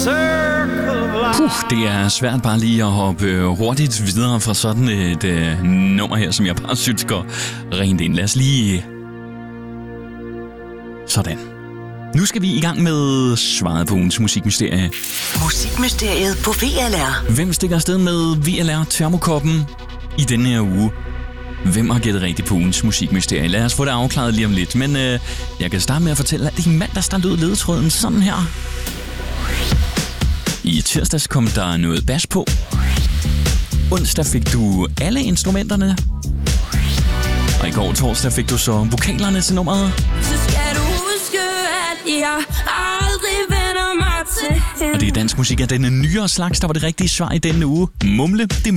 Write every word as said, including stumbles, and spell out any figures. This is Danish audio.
Puh, det er svært bare lige at hoppe hurtigt videre fra sådan et øh, nummer her, som jeg bare synes går rent ind. Lad os lige... Sådan. Nu skal vi i gang med svaret på ugens musikmysterie. Musikmysteriet på V L R. Hvem stikker afsted med V L R-termokoppen i denne her uge? Hvem har gættet rigtigt på ugens musikmysterie? Lad os få det afklaret lige om lidt. Men øh, jeg kan starte med at fortælle, at i mandags der lød ledetråden sådan her. I tirsdags kom der noget bas på. Onsdag fik du alle instrumenterne. Og i går torsdag fik du så vokalerne til nummeret. Så skal du huske, at jeg aldrig vender mig til. Og det er dansk musik af denne nyere slags, der var det rigtige svar i denne uge. Mumle, det